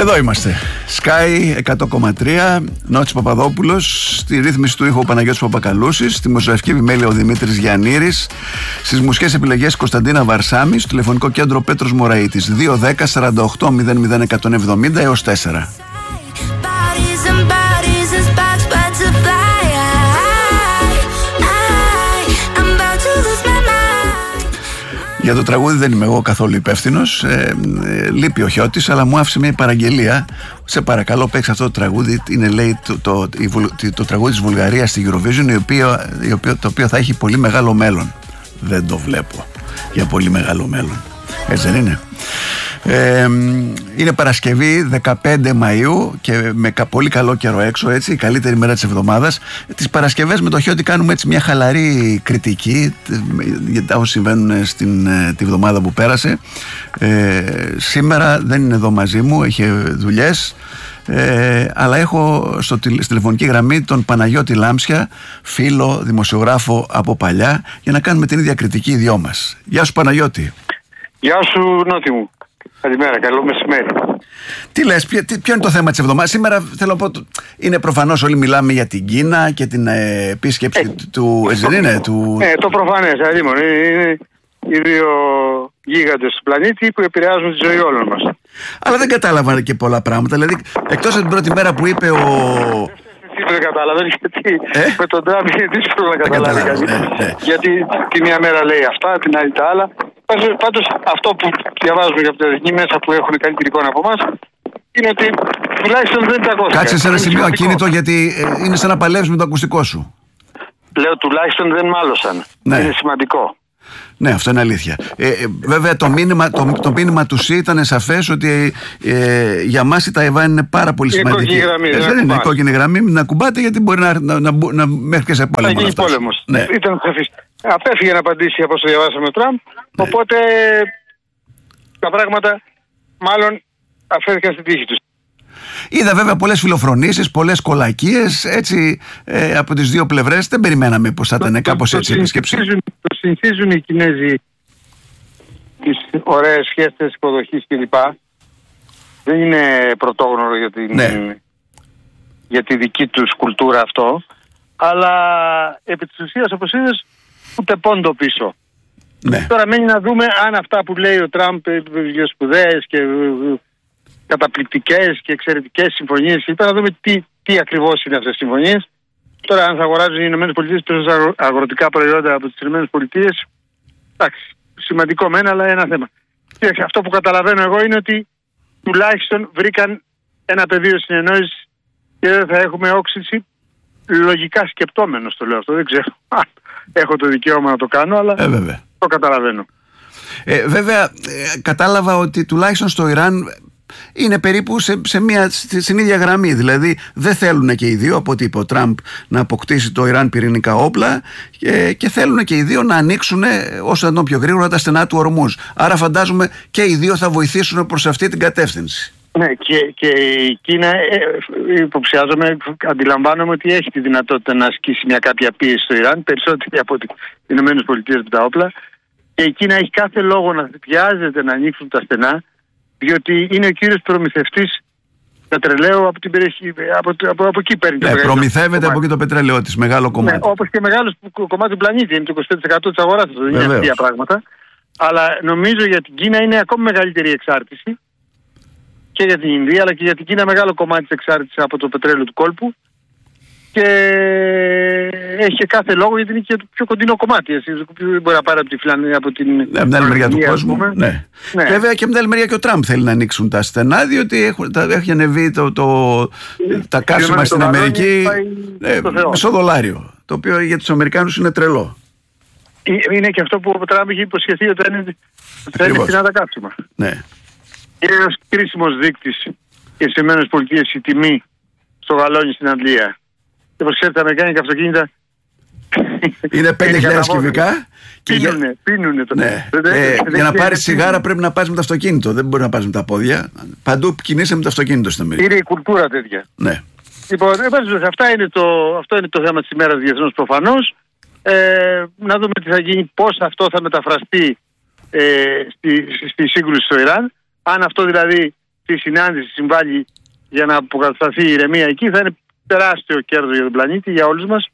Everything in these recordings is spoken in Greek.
Εδώ είμαστε. Sky 100,3. Νότης Παπαδόπουλος. Στη ρύθμιση του ήχου ο Παναγιώτης Παπακαλούσης. Στη μοσαϊκή επιμέλεια ο Δημήτρης Γιαννήρης. Στις μουσικές επιλογές Κωνσταντίνα Βαρσάμη. Στο τηλεφωνικό κέντρο Πέτρος Μωραΐτης. 210 48 00 170 έως 4. Για το τραγούδι δεν είμαι εγώ καθόλου υπεύθυνος. Λείπει ο Χιώτης, αλλά μου άφησε μια παραγγελία. Σε παρακαλώ, παίξε αυτό το τραγούδι. Είναι, λέει, το τραγούδι της Βουλγαρίας στη Eurovision, το οποίο θα έχει πολύ μεγάλο μέλλον. Δεν το βλέπω για πολύ μεγάλο μέλλον. Έτσι δεν είναι? Είναι Παρασκευή 15 Μαΐου και με πολύ καλό καιρό έξω, έτσι, η καλύτερη μέρα της εβδομάδας. Τις Παρασκευές με το Χιώτη κάνουμε έτσι μια χαλαρή κριτική για τα όσα συμβαίνουν τη βδομάδα που πέρασε. Σήμερα δεν είναι εδώ μαζί μου, έχει δουλειές, αλλά έχω στη τηλεφωνική γραμμή τον Παναγιώτη Λάμψια, φίλο, δημοσιογράφο από παλιά, για να κάνουμε την ίδια κριτική οι δυο μας. Γεια σου Παναγιώτη. Γεια σου Νότι μου. Καλημέρα, καλό μεσημέρι. Τι λες, ποιο είναι το θέμα της εβδομάδας? Σήμερα θέλω να πω, είναι προφανώς όλοι μιλάμε για την Κίνα και την επίσκεψη του, έτσι δεν είναι? Το προφανές, αδίμον. Είναι οι δύο γίγαντες του πλανήτη που επηρεάζουν τη ζωή όλων μας. Αλλά δεν κατάλαβα και πολλά πράγματα. Δηλαδή, εκτός από την πρώτη μέρα που είπε ο... Δεν κατάλαβε, γιατί με τον Τραμπ είναι δύσκολο να καταλάβει κανείς. Γιατί τη μία μέρα λέει αυτά, την άλλη τα άλλα. Πάντως αυτό που διαβάζουμε για τα διεθνή μέσα που έχουν καλύτερη εικόνα από εμάς είναι ότι τουλάχιστον δεν τα ακούστηκαν. Κάτσε σε ένα σημείο ακίνητο, γιατί είναι σαν να παλεύεις με το ακουστικό σου. Λέω τουλάχιστον δεν μάλωσαν. Ναι. Είναι σημαντικό. Ναι, αυτό είναι αλήθεια. Βέβαια το μήνυμα του ΣΥ ήταν σαφές ότι για μας η Ταϊβάν είναι πάρα πολύ σημαντική. Δεν είναι κόκκινη γραμμή, μην ακουμπάτε, γιατί μπορεί να μέχρι και σε πόλεμο. Θα γίνει πόλεμος. Ναι. Ήταν σαφής. Απέφυγε να απαντήσει όπως το διαβάσαμε ο Τραμπ, οπότε τα πράγματα μάλλον αφέθηκαν στην τύχη τους. Είδα βέβαια πολλές φιλοφρονήσεις, πολλές κολακίες, έτσι, από τις δύο πλευρές. Δεν περιμέναμε πως θα ήταν κάπως έτσι η επίσκεψη. Το συνηθίζουν οι Κινέζοι τις ωραίες σχέσεις υποδοχής κλπ. Δεν είναι πρωτόγνωρο για τη δική τους κουλτούρα αυτό, αλλά επί της ουσίας, όπως είδες, ούτε πόντο πίσω. Ναι. Τώρα μένει να δούμε αν αυτά που λέει ο Τραμπ, σπουδαίες και καταπληκτικές και εξαιρετικές συμφωνίες, να δούμε τι ακριβώς είναι αυτές οι συμφωνίες. Τώρα, αν θα αγοράζουν οι ΗΠΑ περισσότερα αγροτικά προϊόντα από τις ΗΠΑ, εντάξει, σημαντικό μένα, αλλά ένα θέμα. Και αυτό που καταλαβαίνω εγώ είναι ότι τουλάχιστον βρήκαν ένα πεδίο συνεννόησης και δεν θα έχουμε όξυνση. Λογικά σκεπτόμενος το λέω αυτό, δεν ξέρω. Έχω το δικαίωμα να το κάνω, αλλά το καταλαβαίνω. Βέβαια, κατάλαβα ότι τουλάχιστον στο Ιράν είναι περίπου στην ίδια γραμμή. Δηλαδή δεν θέλουν και οι δύο, από ό,τι είπε ο Τραμπ, να αποκτήσει το Ιράν πυρηνικά όπλα, και θέλουν και οι δύο να ανοίξουν όσο να πιο γρήγορα τα στενά του Ορμούζ. Άρα φαντάζομαι και οι δύο θα βοηθήσουν προς αυτή την κατεύθυνση. Ναι, και η Κίνα, υποψιάζομαι, αντιλαμβάνομαι ότι έχει τη δυνατότητα να ασκήσει μια κάποια πίεση στο Ιράν, περισσότερη από τις ΗΠΑ με τα όπλα, και η Κίνα έχει κάθε λόγο να βιάζεται να ανοίξουν τα στενά, διότι είναι ο κύριος προμηθευτής πετρελαίου από την περιοχή, από εκεί παίρνει το μεγαλύτερο. Προμηθεύεται από εκεί το πετρέλαιό της, μεγάλο κομμάτι. Ναι, όπως και μεγάλο κομμάτι του πλανήτη, είναι το 25% της αγοράς, δεν είναι αστεία πράγματα. Αλλά νομίζω για την Κίνα είναι ακόμη μεγαλύτερη εξάρτηση, και για την Ινδία, αλλά και για την Κίνα μεγάλο κομμάτι της εξάρτησης από το πετρέλαιο του κόλπου, και έχει κάθε λόγο γιατί είναι και το πιο κοντινό κομμάτι. Δεν μπορεί να πάρει από την άλλη μεριά του κόσμου. Ναι. Βέβαια και από την άλλη μεριά και ο Τραμπ θέλει να ανοίξουν τα στενά, διότι έχει ανεβεί τα καύσιμα στην Αμερική μισό $1, το οποίο για τους Αμερικάνους είναι τρελό. Είναι και αυτό που ο Τραμπ είχε υποσχεθεί ότι θα είναι φθηνά τα καύσιμα. Ναι. Είναι ένας κρίσιμος δείκτης για τις ΗΠΑ η τιμή στο γαλόνι στην Αγγλία. Και όπως ξέρετε, τα αμερικάνικα αυτοκίνητα είναι 5.000 κυβικά. Πίνουνε το. Ναι. Για να πάρεις τσιγάρα πρέπει να πας με το αυτοκίνητο. Δεν μπορεί να πας με τα πόδια. Παντού κινείσαι με το αυτοκίνητο στην Αμερική. Είναι η κουλτούρα τέτοια. Ναι. Λοιπόν, αυτό είναι το θέμα της ημέρας διεθνώς προφανώς. Να δούμε τι θα γίνει, πώς αυτό θα μεταφραστεί στη σύγκρουση στο Ιράν. Αν αυτό δηλαδή στη συνάντηση συμβάλλει για να αποκατασταθεί η ηρεμία εκεί, θα είναι τεράστιο κέρδος για τον πλανήτη, για όλους μας.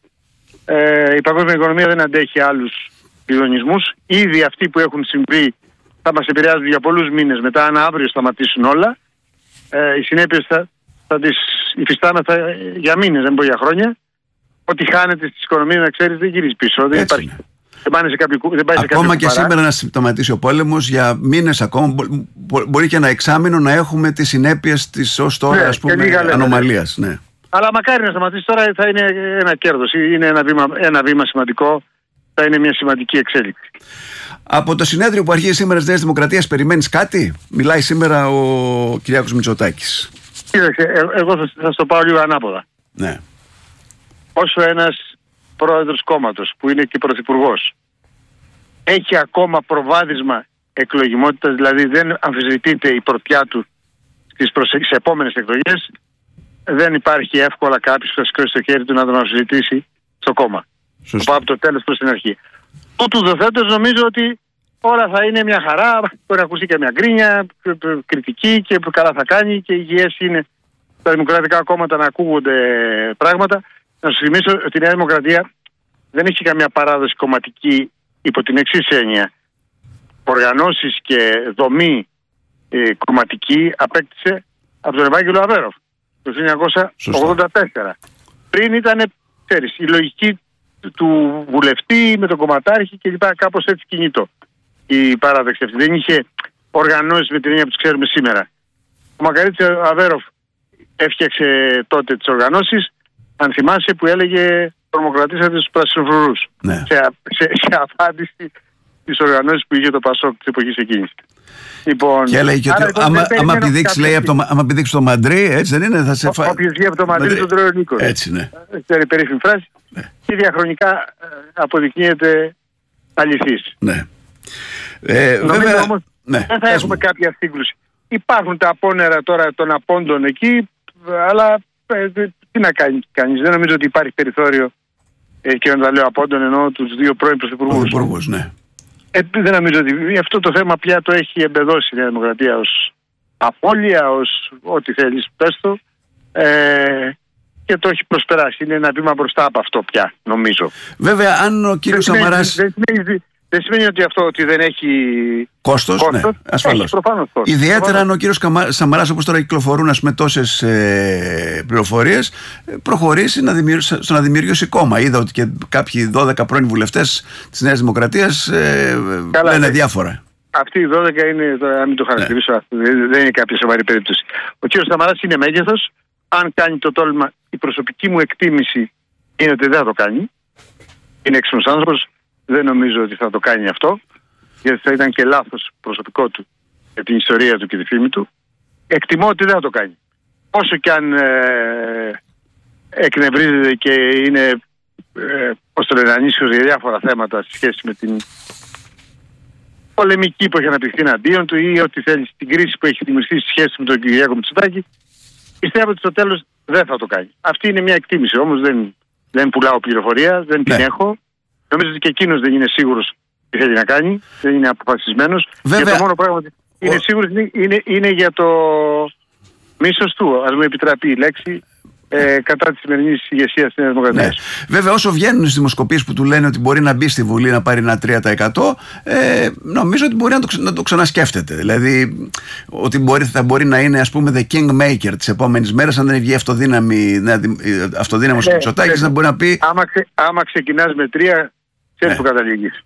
Η παγκόσμια οικονομία δεν αντέχει άλλους κλειδονισμούς. Ήδη αυτοί που έχουν συμβεί θα μας επηρεάζουν για πολλούς μήνες. Μετά, αν αύριο σταματήσουν όλα, οι συνέπειες θα τις υφιστάμεθα για μήνες, δεν πω για χρόνια. Ό,τι χάνεται στις οικονομίες, να ξέρεις, δεν γυρίζει πίσω. Δεν υπάρχει. Δεν πάει σε ακόμα και σήμερα να σταματήσει ο πόλεμος, για μήνες ακόμα, μπορεί και ένα εξάμηνο να έχουμε τις συνέπειες της ως τώρα, ας πούμε, ανομαλίας. Ναι. Αλλά μακάρι να σταματήσει τώρα, θα είναι ένα κέρδος. Είναι ένα βήμα σημαντικό, θα είναι μια σημαντική εξέλιξη. Από το συνέδριο που αρχίζει σήμερα της Νέας Δημοκρατίας, περιμένεις κάτι? Μιλάει σήμερα ο Κυριάκος Μητσοτάκης. Κοίταξε, εγώ θα στο πάω λίγο ανάποδα. Ναι. Όσο ένας πρόεδρος κόμματος που είναι και πρωθυπουργός έχει ακόμα προβάδισμα εκλογιμότητας, δηλαδή δεν αμφισβητείται η πρωτιά του στις επόμενες εκλογές, δεν υπάρχει εύκολα κάποιος που θα σηκώσει το χέρι του να τον αμφισβητήσει στο κόμμα. Το πάω από το τέλος προς την αρχή. Τούτου δοθέτως νομίζω ότι όλα θα είναι μια χαρά, μπορεί να ακούσει και μια γκρίνια, κριτική και καλά θα κάνει και υγιές είναι τα δημοκρατικά κόμματα να ακούγονται πράγματα. Να σου θυμίσω ότι η Νέα Δημοκρατία δεν έχει καμία παράδοση κομματική υπό την εξής έννοια. Οργανώσεις και δομή κομματική απέκτησε από τον Ευάγγελο Αβέροφ το 1984. Πριν ήταν, ξέρεις, η λογική του βουλευτή με τον κομματάρχη και λοιπά, κάπως έτσι κινητό η παράδοση αυτή. Δεν είχε οργανώσεις με την έννοια που τις ξέρουμε σήμερα. Ο Μακαρίτης Αβέροφ έφτιαξε τότε τις οργανώσεις, αν θυμάσαι, που έλεγε τρομοκρατήσατε τους πρασινοφρουρούς. Ναι. Σε απάντηση στις οργανώσεις που είχε το Πασόκ της εποχής εκείνης. Λοιπόν, και έλεγε ότι άμα πηδήξει το Μαντρί, έτσι δεν είναι? Όποιος βγει από το Μαντρί τον τρώει ο Νίκος. Έτσι, ναι. Είναι περίφημη φράση. Ναι. Και διαχρονικά αποδεικνύεται αληθής. Ναι. Νομίζω όμως δεν θα έχουμε κάποια σύγκρουση. Υπάρχουν τα απόνερα τώρα των απόντων εκεί, αλλά τι να κάνει κανείς? Δεν νομίζω ότι υπάρχει περιθώριο, και όταν λέω απόντων εννοώ τους δύο πρώην πρωθυπουργούς. Ναι. Δεν νομίζω ότι αυτό το θέμα πια το έχει εμπεδώσει η Νέα Δημοκρατία ως απώλεια, ως ό,τι θέλεις πες το, και το έχει προσπεράσει. Είναι ένα βήμα μπροστά από αυτό πια, νομίζω. Βέβαια, αν ο κύριος Σαμαράς... Δεν σημαίνει ότι αυτό ότι δεν έχει κόστος, ναι, ασφαλώς. Ιδιαίτερα αν ο κύριος Σαμαράς, όπως τώρα κυκλοφορούν τόσες πληροφορίες, προχωρήσει στο να δημιουργήσει κόμμα. Είδα ότι και κάποιοι 12 πρώην βουλευτές της Νέας Δημοκρατίας λένε διάφορα. Αυτοί οι 12 είναι, να μην το χαρακτηρίσω, δεν είναι κάποια σοβαρή περίπτωση. Ο κύριος Σαμαράς είναι μέγεθος. Αν κάνει το τόλμα, η προσωπική μου εκτίμηση είναι ότι δεν θα το κάνει. Είναι έξυπνος άνθρωπος. Δεν νομίζω ότι θα το κάνει αυτό, γιατί θα ήταν και λάθος προσωπικό του για την ιστορία του και τη φήμη του. Εκτιμώ ότι δεν θα το κάνει. Όσο κι αν εκνευρίζεται και είναι ανήσυχος για διάφορα θέματα σε σχέση με την πολεμική που έχει αναπτυχθεί εναντίον του ή ό,τι θέλει, στην κρίση που έχει δημιουργηθεί στη σχέση με τον Κυριάκο Μητσοτάκη, πιστεύω ότι στο τέλος δεν θα το κάνει. Αυτή είναι μια εκτίμηση, όμως δεν πουλάω πληροφορία, δεν την έχω. Νομίζω ότι και εκείνος δεν είναι σίγουρος τι θέλει να κάνει, δεν είναι αποφασισμένος. Και το μόνο πράγμα που είναι σίγουρος είναι για το μίσος του, ας μου επιτραπεί η λέξη, κατά της σημερινής ηγεσίας της Νέας Δημοκρατίας. Ναι. Βέβαια, όσο βγαίνουν στις δημοσκοπήσεις που του λένε ότι μπορεί να μπει στη Βουλή να πάρει ένα 3%, νομίζω ότι μπορεί να το ξανασκέφτεται. Δηλαδή, ότι θα μπορεί να είναι, ας πούμε, the kingmaker της επόμενης μέρας, αν δεν βγει αυτοδύναμος ο Μητσοτάκης, να μπορεί να πει. Άμα ξεκινάς με 3, ξέρεις που καταλήγεις.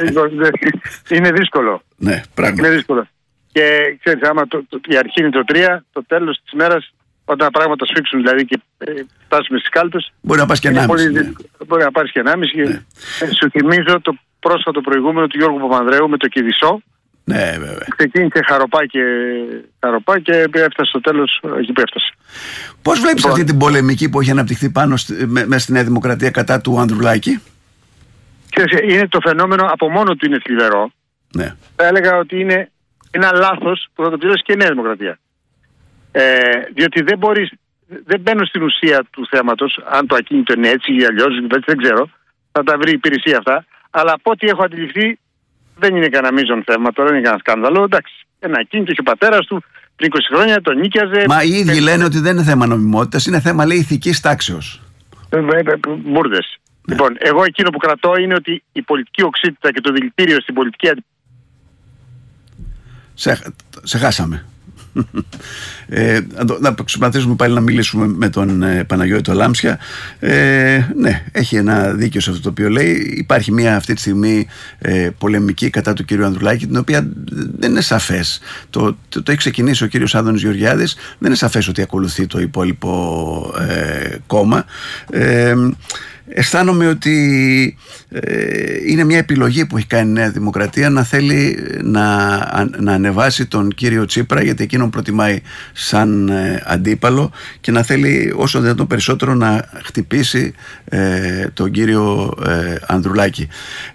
Είναι δύσκολο. Ναι, πράγματι. Είναι δύσκολο. Και ξέρεις, άμα η αρχή είναι το 3, το τέλος της μέρας, όταν τα πράγματα σφίξουν δηλαδή και φτάσουμε στις κάλπες, μπορεί να πας και 1,5. Ναι. Μπορεί να πάρεις και 1,5. Ναι. Σου θυμίζω το πρόσφατο προηγούμενο του Γιώργου Παπανδρέου με το Κηδισό. Ναι, βέβαια. Ξεκίνησε χαροπά και έφτασε στο τέλος εκεί που έφτασε. Πώς βλέπεις αυτή την πολεμική που έχει αναπτυχθεί πάνω μέσα στη Νέα Δημοκρατία κατά του Ανδρουλάκη? Είναι το φαινόμενο, από μόνο του είναι θλιβερό. Ναι. Θα έλεγα ότι είναι ένα λάθος που θα το πληρώσει και η Νέα Δημοκρατία. Διότι δεν μπαίνω στην ουσία του θέματος, αν το ακίνητο είναι έτσι ή αλλιώς, δεν ξέρω, θα τα βρει η υπηρεσία αυτά, αλλά από ό,τι έχω αντιληφθεί δεν είναι κανένα μείζον θέμα, τώρα δεν είναι κανένα σκάνδαλο, εντάξει, ένα ακίνητο, είχε ο πατέρας του, πριν 20 χρόνια, τον νίκιαζε. Μα οι ίδιοι λένε ότι δεν είναι θέμα νομιμότητας, είναι θέμα, λέει, ηθικής τάξεως. Μπούρδες. Λοιπόν, εγώ εκείνο που κρατώ είναι ότι η πολιτική οξύτητα και το δηλητήριο στην πολιτική Σε χάσαμε. Να προσπαθήσουμε πάλι να μιλήσουμε με τον Παναγιώτη το Λάμψια. Ναι, έχει ένα δίκιο σε αυτό το οποίο λέει. Υπάρχει μια αυτή τη στιγμή πολεμική κατά του κύριου Ανδρουλάκη, την οποία δεν είναι σαφές. Το έχει ξεκινήσει ο κύριος Άδωνης Γεωργιάδης. Δεν είναι σαφές ότι ακολουθεί το υπόλοιπο κόμμα. Αισθάνομαι ότι είναι μια επιλογή που έχει κάνει η Νέα Δημοκρατία να θέλει να ανεβάσει τον κύριο Τσίπρα, γιατί εκείνον προτιμάει σαν αντίπαλο, και να θέλει όσο δυνατόν περισσότερο να χτυπήσει τον κύριο Ανδρουλάκη.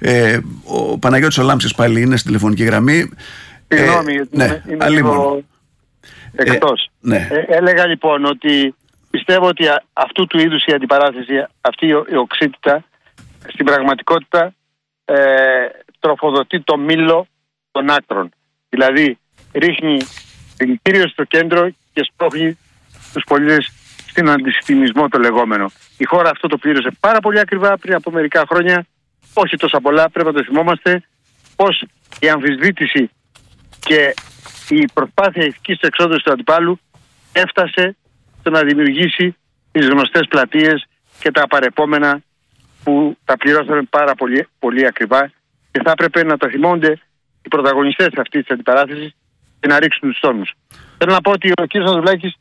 Ο Παναγιώτης ο Λάμψης πάλι είναι στη τηλεφωνική γραμμή. Συγγνώμη, ναι, λίγο εκτός. Ναι. Έλεγα λοιπόν ότι πιστεύω ότι αυτού του είδους η αντιπαράθεση, αυτή η οξύτητα, στην πραγματικότητα τροφοδοτεί το μήλο των άκρων. Δηλαδή ρίχνει δηλητήριο στο κέντρο και σπρώχνει τους πολίτες στην αντισυστημισμό το λεγόμενο. Η χώρα αυτό το πλήρωσε πάρα πολύ ακριβά πριν από μερικά χρόνια, όχι τόσα πολλά, πρέπει να το θυμόμαστε, πως η αμφισβήτηση και η προσπάθεια ηθικής εξόδου του αντιπάλου έφτασε στο να δημιουργήσει τις γνωστές πλατείες και τα παρεπόμενα που τα πληρώσαμε πάρα πολύ, πολύ ακριβά, και θα έπρεπε να τα θυμώνται οι πρωταγωνιστές αυτής της αντιπαράθεσης και να ρίξουν τους τόνους. Θέλω να πω ότι ο κ. Ανδρουλάκης,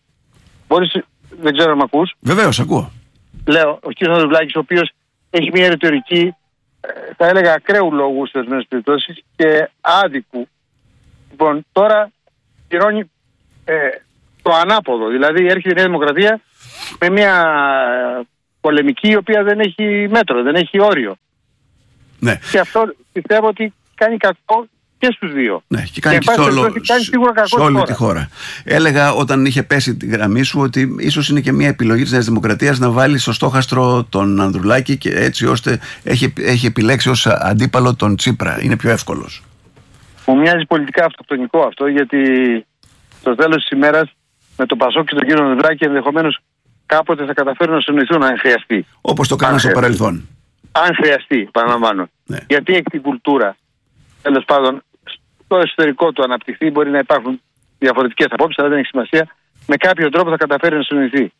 δεν ξέρω αν με ακούς. Βεβαίως, ακούω. Λέω, ο κ. Ανδρουλάκης, ο οποίος έχει μια ρητορική, θα έλεγα, ακραίου λόγου σε ορισμένες περιπτώσεις και άδικου. Λοιπόν, τώρα πληρώνει το ανάποδο. Δηλαδή έρχεται η Νέα Δημοκρατία με μια πολεμική η οποία δεν έχει μέτρο, δεν έχει όριο. Ναι. Και αυτό πιστεύω ότι κάνει κακό και στους δύο. Ναι, και κάνει και σίγουρα κακό σε όλη τη χώρα. Έλεγα όταν είχε πέσει τη γραμμή σου ότι ίσως είναι και μια επιλογή της Νέας Δημοκρατίας να βάλει στο στόχαστρο τον Ανδρουλάκη, και έτσι ώστε έχει επιλέξει ως αντίπαλο τον Τσίπρα. Είναι πιο εύκολος. Μου μοιάζει πολιτικά αυτοκτονικό αυτό, γιατί στο τέλος της ημέρας με τον Πασόκ και τον κύριο Ανδρουλάκη ενδεχομένως κάποτε θα καταφέρουν να συνοηθούν αν χρειαστεί. Όπως το κάναν στο παρελθόν. Αν χρειαστεί, παραλαμβάνω. Ναι. Γιατί έχει την κουλτούρα, τέλος πάντων, στο εσωτερικό του αναπτυχθεί, μπορεί να υπάρχουν διαφορετικές απόψεις, αλλά δεν έχει σημασία. Με κάποιο τρόπο θα καταφέρει να συνοηθεί.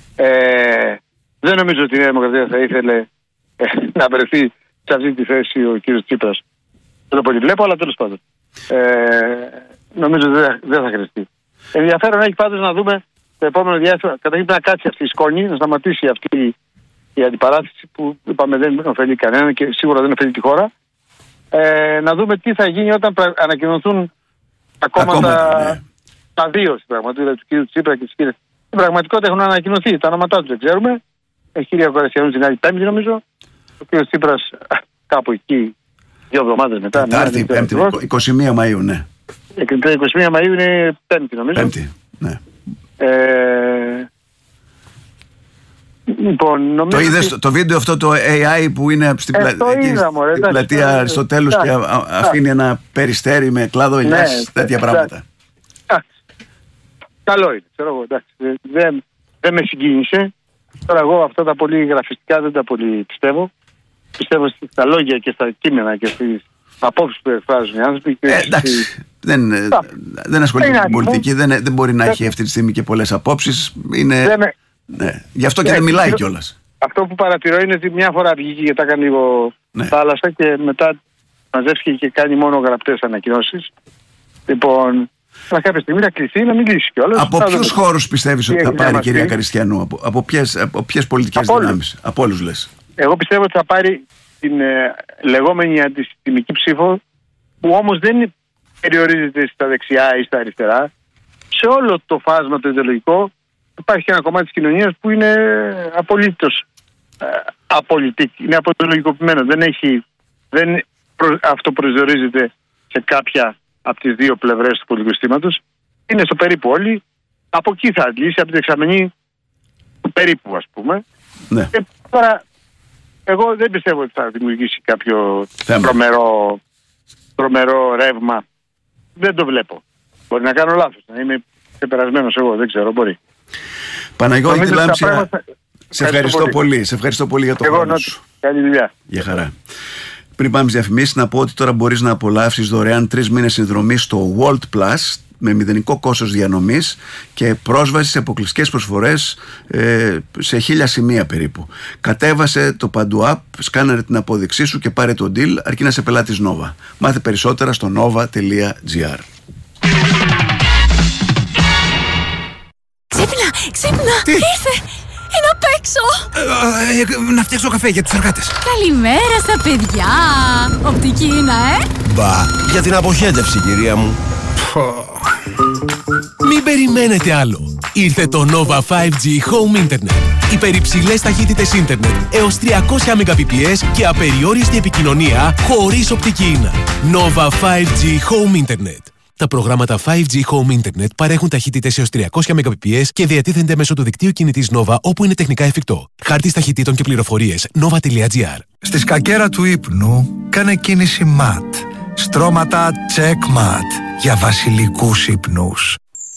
Δεν νομίζω ότι η Νέα Δημοκρατία θα ήθελε να βρεθεί σε αυτή τη θέση ο κύριος Τσίπρας. Δεν το πολύ βλέπω, αλλά τέλος πάντων. Νομίζω δεν θα χρειαστεί. Ενδιαφέρον έχει πάντως να δούμε το επόμενο διάστημα, καταρχήν να κάτσει αυτή η σκόνη, να σταματήσει αυτή η αντιπαράθεση που είπαμε δεν ωφελεί κανέναν και σίγουρα δεν ωφελεί τη χώρα. Να δούμε τι θα γίνει όταν ανακοινωθούν τα κόμματα, ναι. Τα δύο στην πραγματικότητα, του κ. Τσίπρα και της κ. Στην πραγματικότητα έχουν ανακοινωθεί, τα ονόματά του δεν ξέρουμε. Έχει κ. Κορεσιανού την άλλη Πέμπτη, νομίζω. Ο κ. Τσίπρας κάπου εκεί 2 εβδομάδες μετά. Τετάρτη, Πέμπτη, 21 Μαΐου, ναι. Το 21 Μαΐου είναι Πέμπτη, νομίζω. Πέμπτη, ναι. Λοιπόν, το είδες το βίντεο αυτό το AI που είναι στην πλατεία Αριστοτέλους και αφήνει ένα περιστέρι με κλάδο ελιάς, τέτοια πράγματα. Καλό είναι, ξέρω εγώ, εντάξει. Δεν με συγκίνησε. Τώρα εγώ αυτά τα πολύ γραφιστικά δεν τα πολύ πιστεύω. Πιστεύω στα λόγια και στα κείμενα και στις απόψεις που εκφράζουν οι άνθρωποι. Εντάξει, δεν ασχολείται με την πολιτική, δεν μπορεί να έχει αυτή τη στιγμή και πολλές απόψεις. Ναι. Γι' αυτό και δεν μιλάει κιόλας. Αυτό που παρατηρώ είναι ότι μια φορά βγήκε και τα έκανε λίγο θάλασσα και μετά μαζεύτηκε και κάνει μόνο γραπτές ανακοινώσεις. Λοιπόν, κάποια στιγμή να κλειστεί, να μην κλείσει κιόλας. Από ποιους χώρους πιστεύεις ότι θα πάρει η κυρία Καριστιανού, από ποιες πολιτικές δυνάμεις, από όλους λες? Εγώ πιστεύω ότι θα πάρει την λεγόμενη αντισυστημική ψήφο, που όμως δεν περιορίζεται στα δεξιά ή στα αριστερά. Σε όλο το φάσμα το ιδεολογικό υπάρχει ένα κομμάτι της κοινωνίας που είναι απολύτως απολυτική, είναι απολογικοποιημένο. Δεν αυτοπροσδιορίζεται σε κάποια από τις δύο πλευρές του πολιτικού συστήματος. Είναι στο περίπου όλοι. Από εκεί θα αντλήσει, από την δεξαμενή του περίπου, ας πούμε. Ναι. Τώρα, εγώ δεν πιστεύω ότι θα δημιουργήσει κάποιο τρομερό ρεύμα. Δεν το βλέπω. Μπορεί να κάνω λάθος, να είμαι Ξεπερασμένος εγώ, δεν ξέρω, μπορεί. Παναγιώτη Λάμψια, σε ευχαριστώ πολύ. Σε ευχαριστώ πολύ για το χρόνο σου. Καλή δουλειά. Γεια χαρά. Πριν πάμε στις διαφημίσεις, να πω ότι τώρα μπορείς να απολαύσεις δωρεάν 3 μήνες συνδρομή στο World Plus με μηδενικό κόστος διανομής και πρόσβαση σε αποκλειστικές προσφορές σε 1000 σημεία περίπου. Κατέβασε το Παντού App, σκάναρε την απόδειξή σου και πάρε το deal, αρκεί να είσαι πελάτης Nova. Μάθε περισσότερα στο nova.gr. Ξύπνα! Τι? Ήρθε! Είναι απ' έξω! Να φτιάξω καφέ για τους εργάτες. Καλημέρα στα παιδιά! Οπτική είναι, Μπα, για την αποχέτευση, κυρία μου. Μην περιμένετε άλλο. Ήρθε το Nova 5G Home Internet. Υπερυψηλές ταχύτητες ίντερνετ έως 300 Mbps και απεριόριστη επικοινωνία χωρίς οπτική ίνα. Nova 5G Home Internet. Τα προγράμματα 5G Home Internet παρέχουν ταχύτητες έως 300 Mbps και διατίθενται μέσω του δικτύου κινητής Nova όπου είναι τεχνικά εφικτό. Χάρτης ταχυτήτων και πληροφορίες nova.gr. Στη σκακέρα του ύπνου κάνε κίνηση MAT. Στρώματα Checkmat για βασιλικούς ύπνους.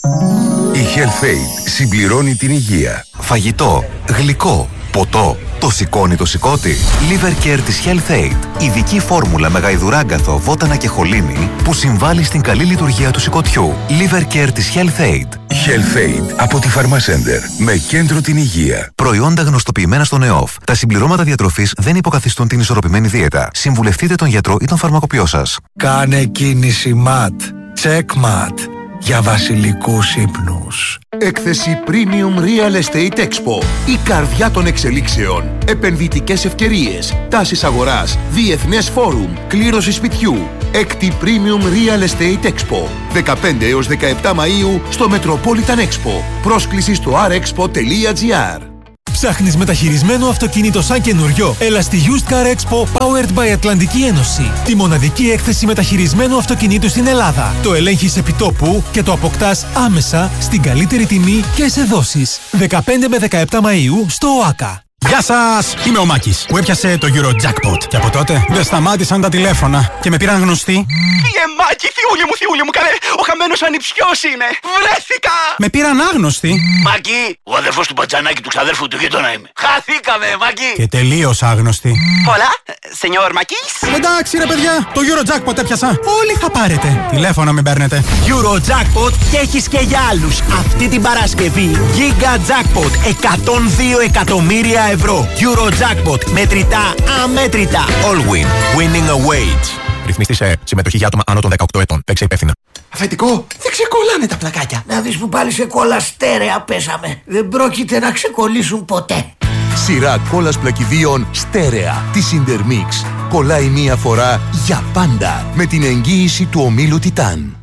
Η Health-Ade συμπληρώνει την υγεία. Φαγητό, γλυκό, ποτό. Το σηκώνει το σηκώτη. Liver Care της Health-Ade. Ειδική φόρμουλα με γαϊδουράγκαθο, βότανα και χολίνη που συμβάλλει στην καλή λειτουργία του σηκωτιού. Liver Care της Health-Ade. Health-Ade από τη Pharmacenter. Με κέντρο την υγεία. Προϊόντα γνωστοποιημένα στον ΕΟΦ. Τα συμπληρώματα διατροφής δεν υποκαθιστούν την ισορροπημένη δίαιτα. Συμβουλευτείτε τον γιατρό ή τον φαρμακοποιό σας. Κάνε κίνηση MAT. Checkmat για βασιλικούς ύπνους. Έκθεση Premium Real Estate Expo. Η καρδιά των εξελίξεων. Επενδυτικές ευκαιρίες. Τάσεις αγοράς. Διεθνές φόρουμ. Κλήρωση σπιτιού. Έκτη Premium Real Estate Expo. 15 έως 17 Μαΐου στο Metropolitan Expo. Πρόσκληση στο rexpo.gr. Ψάχνεις μεταχειρισμένο αυτοκίνητο σαν καινούριο? Έλα στη Used Car Expo Powered by Ατλαντική Ένωση. Τη μοναδική έκθεση μεταχειρισμένου αυτοκινήτου στην Ελλάδα. Το ελέγχεις επί τόπου και το αποκτάς άμεσα στην καλύτερη τιμή και σε δόσεις. 15 με 17 Μαΐου στο ΟΑΚΑ. Γεια σας! Είμαι ο Μάκης που έπιασε το Eurojackpot. Και από τότε δεν σταμάτησαν τα τηλέφωνα και με πήραν γνωστοί. Μάκη, θιούλη μου, καλέ! Ο χαμένος ανιψιός είμαι! Βρέθηκα! Με πήραν άγνωστοι. Μάκη, ο αδερφός του Μπατζανάκη του ξαδέρφου του γείτονα είμαι. Χαθήκαμε, Μάκη! Και τελείως άγνωστοι. Πολλά, σενιόρ Μάκης. Εντάξει ρε παιδιά, το Eurojackpot έπιασα. Όλοι θα πάρετε. Τηλέφωνο μην παίρνετε. Eurojackpot και έχεις και για άλλους. Αυτή την Παρασκευή, Giga Jackpot 102 εκατομμύρια ευρώ. Eurojackpot, μετρητά, αμέτρητα. Allwin. Winning awaits. Ρυθμιστή σε συμμετοχή για άτομα άνω των 18 ετών. Παίξε υπεύθυνα. Αφεντικό, δεν ξεκολλάνε τα πλακάκια. Να δεις που πάλι σε κόλλα στέρεα πέσαμε. Δεν πρόκειται να ξεκολλήσουν ποτέ. Σειρά κόλλας πλακιδίων στέρεα της Intermix. Κολλάει μία φορά για πάντα με την εγγύηση του ομίλου Τιτάν.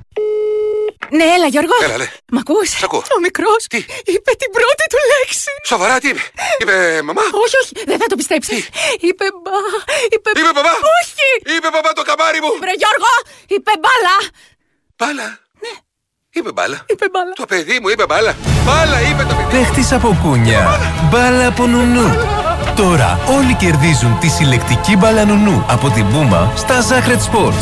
Ναι, έλα Γιώργο. Έλα, λέ. Μ' ακούς? Σ' ακούω. Ο μικρός Τι? είπε την πρώτη του λέξη. Σοβαρά, τι είπε? Είπε μαμά? Όχι, δεν θα το πιστέψεις. Είπε μπα. Είπε μπαμπά? Όχι. Είπε μπαμπά το καμάρι μου. Βρε Γιώργο, είπε μπάλα. Μπάλα. Ναι. Είπε μπάλα. Είπε μπάλα. Το παιδί μου είπε μπάλα. Μπάλα είπε το παιδί. Παίχτης από κούνια. Μπάλα από νουνού. Τώρα όλοι κερδίζουν τη συλλεκτική μπάλα νουνού από την Puma στα Zacred Sports.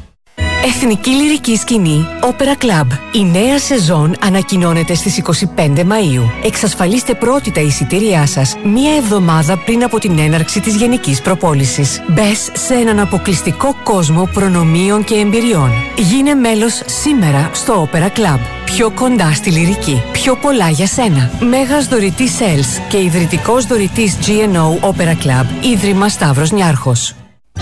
Εθνική Λυρική Σκηνή Opera Club. Η νέα σεζόν ανακοινώνεται στις 25 Μαΐου. Εξασφαλίστε πρώτη τα εισιτήριά σας μία εβδομάδα πριν από την έναρξη της γενικής προπόλησης. Μπες σε έναν αποκλειστικό κόσμο προνομίων και εμπειριών. Γίνε μέλος σήμερα στο Opera Club. Πιο κοντά στη λυρική. Πιο πολλά για σένα. Μέγας δωρητής ELS και ιδρυτικός δωρητής GNO Opera Club. Ίδρυμα Σταύρος Νιάρχος.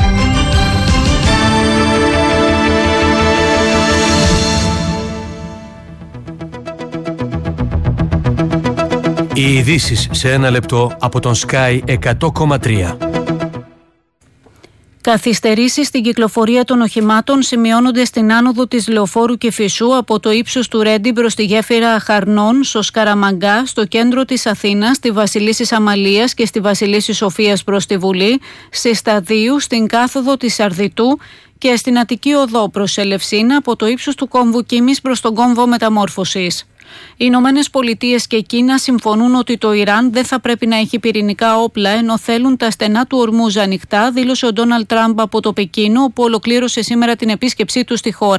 Οι ειδήσεις σε ένα λεπτό από τον Sky 100,3. Καθυστερήσεις στην κυκλοφορία των οχημάτων σημειώνονται στην άνοδο της Λεωφόρου Κηφισού από το ύψος του Ρέντι προς τη γέφυρα Χαρνών, στο Σκαραμαγκά, στο κέντρο της Αθήνας, στη Βασιλίσσης Αμαλίας και στη Βασιλίσσης Σοφίας προς τη Βουλή, στη Σταδίου, στην κάθοδο της Αρδιτού και στην Αττική Οδό προς Ελευσίνα από το ύψος του κόμβου Κίμης προς τον κόμβο Μεταμόρφωσης. Οι Ηνωμένες Πολιτείες και Κίνα συμφωνούν ότι το Ιράν δεν θα πρέπει να έχει πυρηνικά όπλα, ενώ θέλουν τα στενά του Ορμούζ ανοιχτά, δήλωσε ο Ντόναλντ Τραμπ από το Πεκίνο, όπου ολοκλήρωσε σήμερα την επίσκεψή του στη χώρα.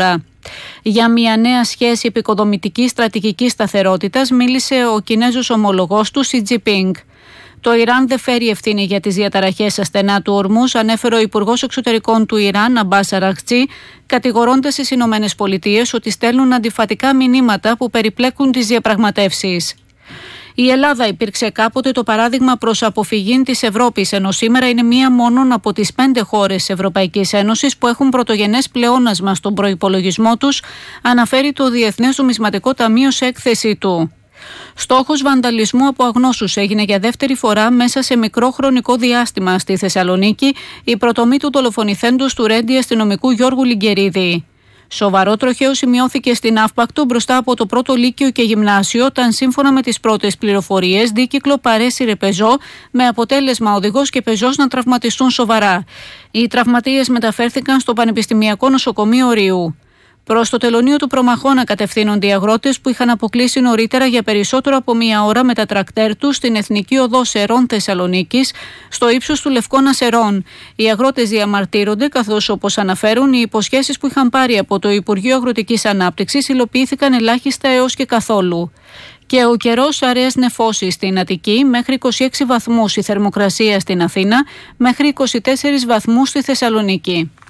Για μια νέα σχέση επικοδομητικής στρατηγικής σταθερότητας μίλησε ο Κινέζος ομολογός του Σι Τζινπίνγκ. Το Ιράν δεν φέρει ευθύνη για τις διαταραχές στα στενά του Ορμούζ, ανέφερε ο Υπουργός Εξωτερικών του Ιράν, Αμπάς Αραγτσί, κατηγορώντας τις Ηνωμένες Πολιτείες ότι στέλνουν αντιφατικά μηνύματα που περιπλέκουν τις διαπραγματεύσεις. Η Ελλάδα υπήρξε κάποτε το παράδειγμα προς αποφυγή της Ευρώπης, ενώ σήμερα είναι μία μόνον από τις 5 χώρες της Ευρωπαϊκής Ένωσης που έχουν πρωτογενές πλεόνασμα στον προϋπολογισμό τους, αναφέρει το Διεθνές Νομισματικό Ταμείο σε έκθεση του. Στόχος βανταλισμού από αγνώσους έγινε για δεύτερη φορά μέσα σε μικρό χρονικό διάστημα στη Θεσσαλονίκη η πρωτομή του δολοφονηθέντος του Ρέντι αστυνομικού Γιώργου Λιγκερίδη. Σοβαρό τροχαίο σημειώθηκε στην Αύπακτο μπροστά από το πρώτο λύκειο και γυμνάσιο, όταν σύμφωνα με τις πρώτες πληροφορίες δίκυκλο παρέσυρε πεζό, με αποτέλεσμα οδηγός και πεζός να τραυματιστούν σοβαρά. Οι τραυματίες μεταφέρθηκαν στο Πανεπιστημιακό Νοσοκομείο Ριού. Προς το τελωνείο του Προμαχώνα κατευθύνονται οι αγρότες που είχαν αποκλείσει νωρίτερα για περισσότερο από μία ώρα με τα τρακτέρ τους στην Εθνική Οδό Σερών Θεσσαλονίκης, στο ύψος του Λευκώνα Σερών. Οι αγρότες διαμαρτύρονται, καθώς, όπως αναφέρουν, οι υποσχέσεις που είχαν πάρει από το Υπουργείο Αγροτικής Ανάπτυξης υλοποιήθηκαν ελάχιστα έως και καθόλου. Και ο καιρός, αραιές νεφώσεις στην Αττική, μέχρι 26 βαθμούς η θερμοκρασία στην Αθήνα, μέχρι 24 βαθμούς στη Θεσσαλονίκη.